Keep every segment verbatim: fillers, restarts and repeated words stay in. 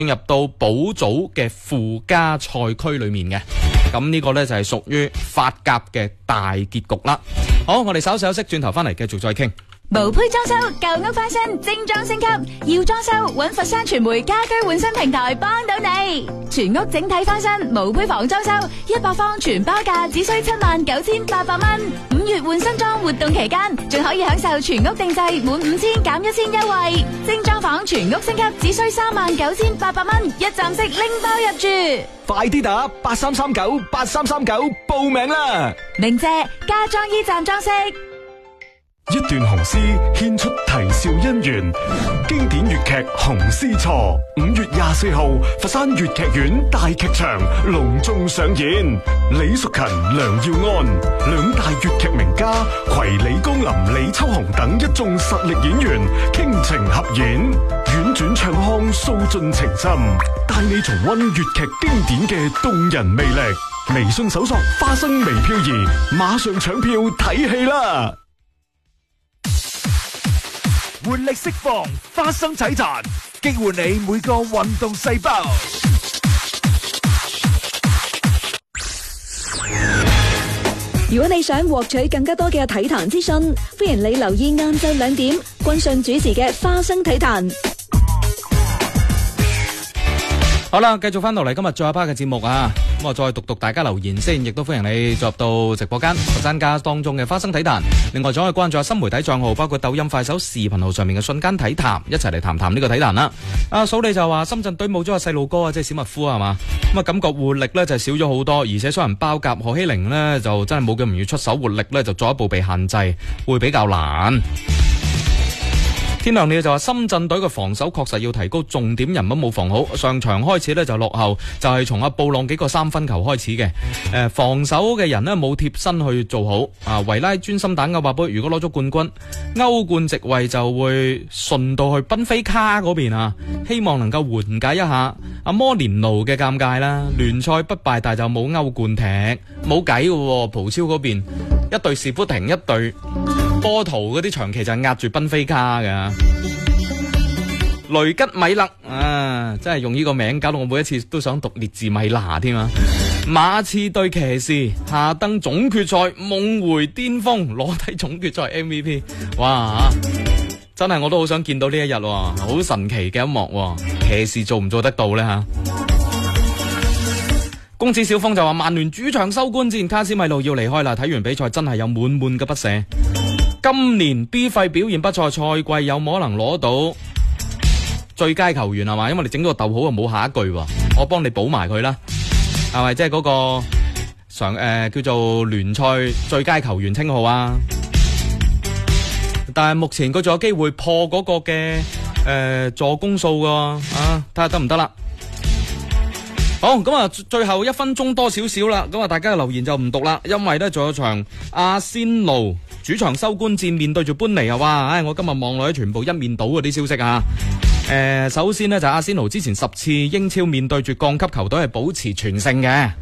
進入到保組嘅附加賽區裏面嘅。咁呢個呢，就係屬於法甲嘅大結局啦。好，我哋稍稍息，轉頭翻嚟繼續再傾。 無胚裝修，舊屋翻新，精裝升級，要裝修揾佛山傳媒家居換新平台幫到你。全屋整體翻新，無胚房裝修，一百方全包價只需七萬九千八百蚊。五月換新裝活動期間，仲可以享受全屋定制滿五千減一千優惠。精裝房全屋升級只需三萬九千八百蚊，一站式拎包入住。 快啲打八三三九八三三九報名啦！ 明謝家裝驛站裝飾。 一段紅絲獻出啼笑姻緣，經典粵劇《紅絲錯》五月廿四號佛山粵劇院大劇場隆重上演，李淑勤、梁耀安兩大粵劇名家攜李江林、李秋紅等一眾實力演員傾情合演，婉轉唱腔訴盡情深，帶你重溫粵劇經典嘅動人魅力。微信搜索花生微漂兒，馬上搶票睇戲啦！ 活力釋放，花生體壇，激活你每個運動細胞。 如果你想獲取更加多嘅體壇資訊，歡迎你留意晏晝兩點君信主持嘅花生體壇。 好啦，繼續翻到嚟今日最後一 part 嘅節目啊！咁我再讀讀大家留言先，亦都歡迎你進入到直播間佛山家當中嘅花生體壇。另外仲可以關注下新媒體賬號，包括抖音、快手視頻號上面嘅瞬間體壇，一齊嚟談談呢個體壇啦。阿嫂你就話深圳隊冇咗個細路哥啊，即係史密夫係嘛？咁啊感覺活力呢就少咗好多，而且雙人包夾何希凌呢就真係冇咁容易出手，活力呢就進一步被限制，會比較難。天亮你就話深圳隊嘅防守確實要提高，重點人物冇防好，上場開始呢就落後，就係從阿布朗幾個三分球開始嘅。誒、呃，防守嘅人呢冇貼身去做好。啊，維拉專心打歐霸杯，如果攞咗冠軍，歐冠席位就會順到去賓菲卡嗰邊啊。希望能夠緩解一下阿摩連奴嘅尷尬啦。聯賽不敗，但就冇歐冠踢，冇計嘅。葡超嗰邊一隊士砵亭，一隊波圖嗰啲長期就係壓住賓菲卡噶。雷吉米勒啊，真係用呢個名搞到我每一次都想讀列治米拿添啊！馬刺對騎士下登總決賽，夢回巔峰，攞低總決賽 M V P， 哇！真係我都好想見到呢一日，好神奇嘅一幕。騎士做唔做得到呢？吓？公子小峰就話曼聯主場收官戰，卡斯米路要離開啦。睇完比賽真係有滿滿嘅不捨。今年 B 費表現不錯，賽季有冇可能攞到最佳球員係嘛？因為你整咗個逗號就冇下一句，我幫你補埋佢啦，係咪？即係嗰個常誒、呃、叫做聯賽最佳球員稱號啊！但係目前佢仲有機會破嗰個嘅誒、呃、助攻數噶，啊，睇下得唔得啦？好，咁啊，最後一分鐘多少少啦，咁啊，大家嘅留言就唔讀啦，因為咧仲有場阿仙奴主場收官戰，面對住般尼啊！哇，唉，我今日望落去全部一面倒嗰啲消息啊！誒、呃，首先呢，就阿仙奴之前十次英超面對住降級球隊係保持全勝嘅，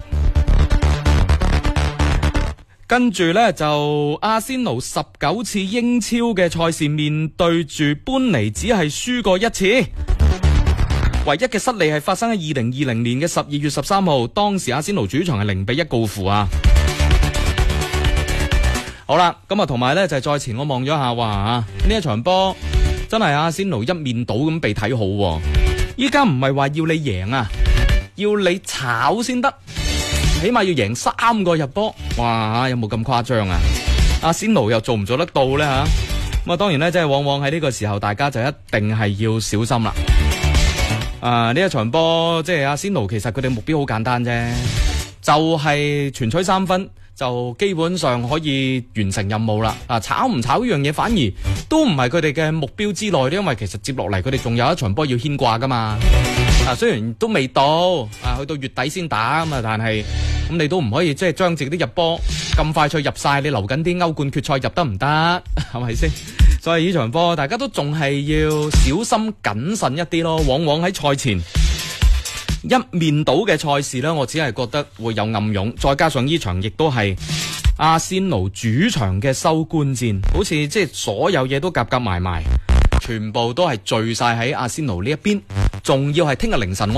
跟住呢，就阿仙奴十九次英超嘅賽事面對住般尼只係輸過一次。唯一嘅失利係發生喺二零二零年嘅十二月十三號，當時阿仙奴主場係零比一告負啊！好啦，咁啊同埋呢就係再前我望咗下，哇啊呢一場波真係阿仙奴一面倒咁被睇好，依家唔係話要你贏啊，要你炒先得，起碼要贏三個入波，哇有冇咁誇張啊？阿仙奴又做唔做得到呢？吓？咁啊當然呢，即係往往喺呢個時候大家就一定係要小心啦。啊！呢一場波即係阿仙奴，其實佢哋目標好簡單啫，就係、是、全取三分，就基本上可以完成任務啦。啊，炒唔炒呢樣嘢反而都唔係佢哋嘅目標之內，因為其實接落嚟佢哋仲有一場波要牽掛噶嘛。啊，雖然都未到，啊，去到月底先打咁啊，但係咁你都唔可以即係將自己啲入波咁快脆入晒，你留緊啲歐冠決賽入得唔得？係咪先？所以呢場波大家都仲係要小心謹慎一啲咯，往往喺賽前一面倒嘅賽事呢，我只係覺得會有暗湧，再加上呢場亦都係阿仙奴主場嘅收官戰，好似即係所有嘢都夾夾埋埋，全部都係聚晒喺阿仙奴呢一邊， 仲要係聽日凌晨。